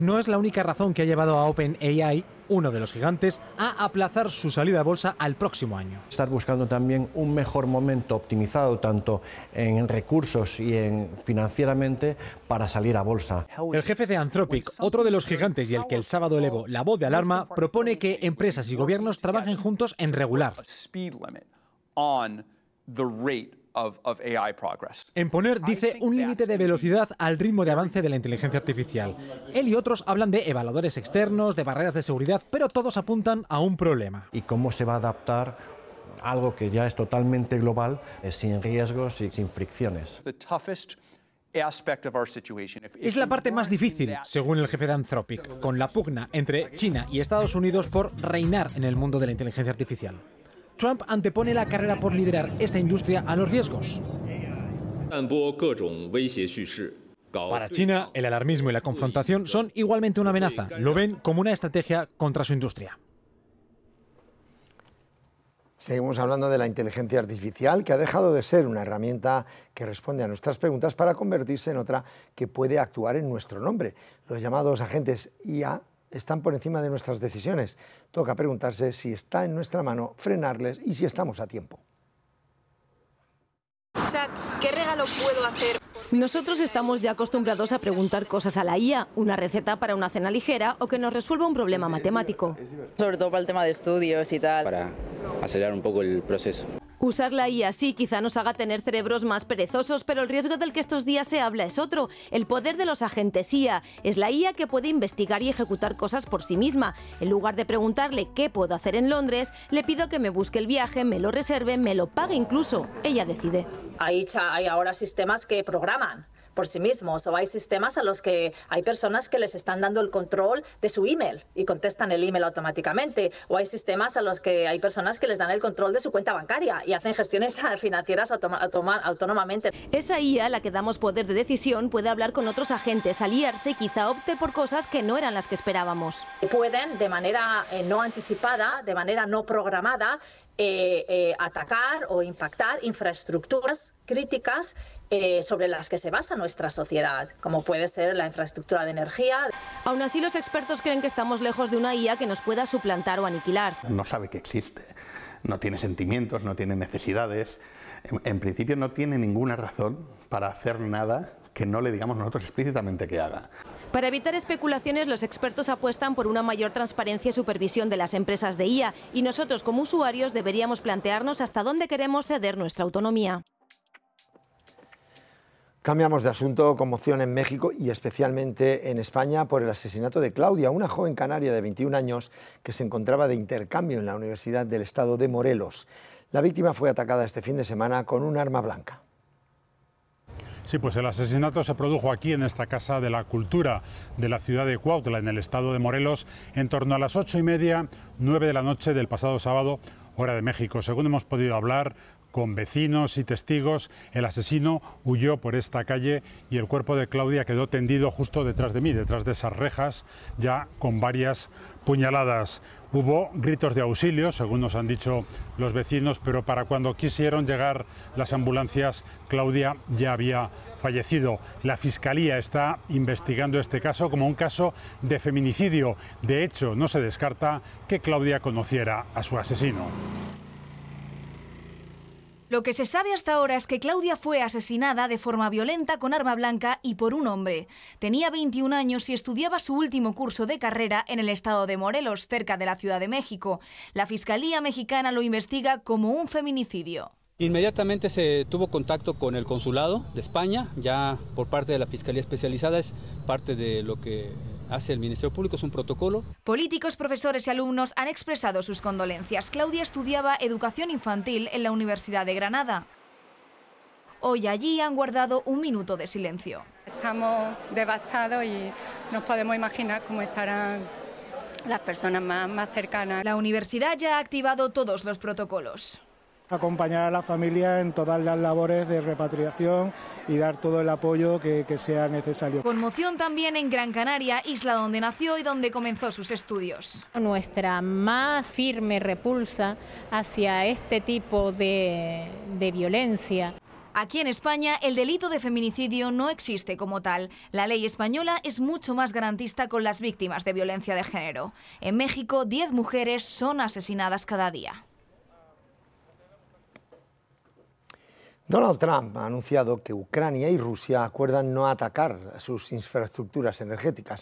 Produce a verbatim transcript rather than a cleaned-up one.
No es la única razón que ha llevado a OpenAI, uno de los gigantes, a aplazar su salida a bolsa al próximo año. Estar buscando también un mejor momento optimizado tanto en recursos y en financieramente para salir a bolsa. El jefe de Anthropic, otro de los gigantes y el que el sábado elevó la voz de alarma, propone que empresas y gobiernos trabajen juntos en regular. En poner, dice, un límite de velocidad al ritmo de avance de la inteligencia artificial. Él y otros hablan de evaluadores externos, de barreras de seguridad, pero todos apuntan a un problema. ¿Y cómo se va a adaptar algo que ya es totalmente global, sin riesgos y sin fricciones? Es la parte más difícil, según el jefe de Anthropic, con la pugna entre China y Estados Unidos por reinar en el mundo de la inteligencia artificial. Trump antepone la carrera por liderar esta industria a los riesgos. Para China, el alarmismo y la confrontación son igualmente una amenaza. Lo ven como una estrategia contra su industria. Seguimos hablando de la inteligencia artificial, que ha dejado de ser una herramienta que responde a nuestras preguntas para convertirse en otra que puede actuar en nuestro nombre. Los llamados agentes I A están por encima de nuestras decisiones. Toca preguntarse si está en nuestra mano frenarles y si estamos a tiempo. Chat, ¿qué regalo puedo hacer? Nosotros estamos ya acostumbrados a preguntar cosas a la I A, una receta para una cena ligera o que nos resuelva un problema matemático. Sobre todo para el tema de estudios y tal. Para acelerar un poco el proceso. Usar la I A sí quizá nos haga tener cerebros más perezosos, pero el riesgo del que estos días se habla es otro. El poder de los agentes I A. Es la I A que puede investigar y ejecutar cosas por sí misma. En lugar de preguntarle qué puedo hacer en Londres, le pido que me busque el viaje, me lo reserve, me lo pague incluso. Ella decide. Hay, hay ahora sistemas que programan por sí mismos, o hay sistemas a los que hay personas que les están dando el control de su email y contestan el email automáticamente, o hay sistemas a los que hay personas que les dan el control de su cuenta bancaria y hacen gestiones financieras autónomamente. Esa I A, a la que damos poder de decisión, puede hablar con otros agentes, aliarse y quizá opte por cosas que no eran las que esperábamos. Pueden, de manera eh, no anticipada, de manera no programada, eh, eh, atacar o impactar infraestructuras críticas Eh, sobre las que se basa nuestra sociedad, como puede ser la infraestructura de energía. Aún así, los expertos creen que estamos lejos de una I A que nos pueda suplantar o aniquilar. No sabe que existe, no tiene sentimientos, no tiene necesidades, en, en principio no tiene ninguna razón para hacer nada que no le digamos nosotros explícitamente que haga. Para evitar especulaciones, los expertos apuestan por una mayor transparencia y supervisión de las empresas de I A, y nosotros como usuarios deberíamos plantearnos hasta dónde queremos ceder nuestra autonomía. Cambiamos de asunto. Conmoción en México y especialmente en España por el asesinato de Claudia, una joven canaria de veintiún años que se encontraba de intercambio en la Universidad del Estado de Morelos. La víctima fue atacada este fin de semana con un arma blanca. Sí, pues el asesinato se produjo aquí en esta Casa de la Cultura de la ciudad de Cuautla, en el estado de Morelos, en torno a las ocho y media, nueve de la noche del pasado sábado, hora de México. Según hemos podido hablar con vecinos y testigos, el asesino huyó por esta calle y el cuerpo de Claudia quedó tendido justo detrás de mí, detrás de esas rejas, ya con varias puñaladas. Hubo gritos de auxilio, según nos han dicho los vecinos, pero para cuando quisieron llegar las ambulancias, Claudia ya había fallecido. La Fiscalía está investigando este caso como un caso de feminicidio. De hecho, no se descarta que Claudia conociera a su asesino. Lo que se sabe hasta ahora es que Claudia fue asesinada de forma violenta con arma blanca y por un hombre. Tenía veintiún años y estudiaba su último curso de carrera en el estado de Morelos, cerca de la Ciudad de México. La Fiscalía mexicana lo investiga como un feminicidio. Inmediatamente se tuvo contacto con el consulado de España, ya por parte de la Fiscalía Especializada, es parte de lo que hace el Ministerio Público, es un protocolo. Políticos, profesores y alumnos han expresado sus condolencias. Claudia estudiaba educación infantil en la Universidad de Granada. Hoy allí han guardado un minuto de silencio. Estamos devastados y nos podemos imaginar cómo estarán las personas más, más cercanas. La universidad ya ha activado todos los protocolos. Acompañar a la familia en todas las labores de repatriación y dar todo el apoyo que, que sea necesario. Conmoción también en Gran Canaria, isla donde nació y donde comenzó sus estudios. Nuestra más firme repulsa hacia este tipo de, de violencia. Aquí en España el delito de feminicidio no existe como tal. La ley española es mucho más garantista con las víctimas de violencia de género. En México, diez mujeres son asesinadas cada día. Donald Trump ha anunciado que Ucrania y Rusia acuerdan no atacar sus infraestructuras energéticas.